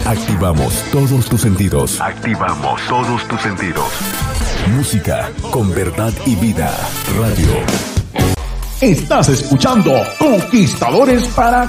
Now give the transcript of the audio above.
Activamos todos tus sentidos. Activamos todos tus sentidos. Música con verdad y vida. Radio. Estás escuchando Conquistadores para